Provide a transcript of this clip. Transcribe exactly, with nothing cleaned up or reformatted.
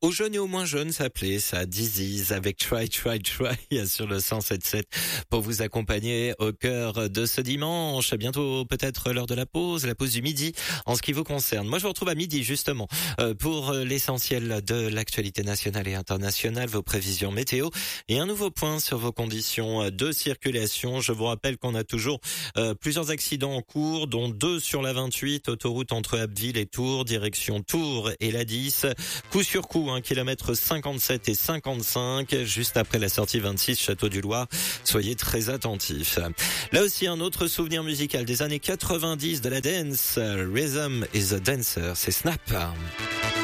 Aux jeunes et aux moins jeunes, ça plaît, ça, Dizzy's avec Try, Try, Try sur le cent sept sept pour vous accompagner au cœur de ce dimanche. Bientôt peut-être l'heure de la pause, la pause du midi en ce qui vous concerne. Moi, je vous retrouve à midi justement pour l'essentiel de l'actualité nationale et internationale, vos prévisions météo et un nouveau point sur vos conditions de circulation. Je vous rappelle qu'on a toujours euh, plusieurs accidents en cours, dont deux sur la vingt-huit, autoroute entre Abbeville et Tours, direction Tours et la dix. Coup sur coup, hein, kilomètres cinquante-sept et cinquante-cinq, juste après la sortie vingt-six Château du Loir. Soyez très attentifs. Là aussi, un autre souvenir musical des années quatre-vingt-dix de la dance. Rhythm is a Dancer, c'est Snap.